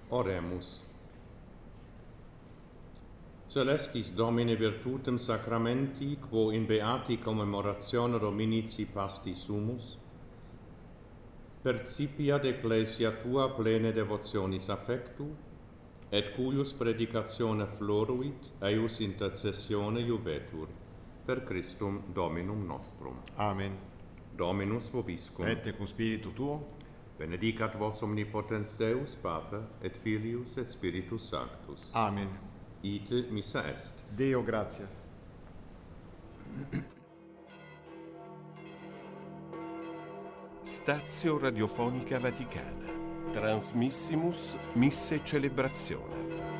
Oremus. Celestis Domine virtutem sacramenti, quo in beati commemoratione Dominici pasti sumus, percipiat ecclesia tua plene devotionis affectu, et cuius predicatione floruit, eius intercessione juvetur, per Christum Dominum nostrum. Amen. Dominus vobiscum. Et cum spiritu tuo, Benedicat vos omnipotens Deus, Pater, et Filius, et Spiritus Sanctus. Amen. Ite missa est. Deo gratia. Stazio Radiofonica Vaticana. Transmissimus Misse Celebrazione.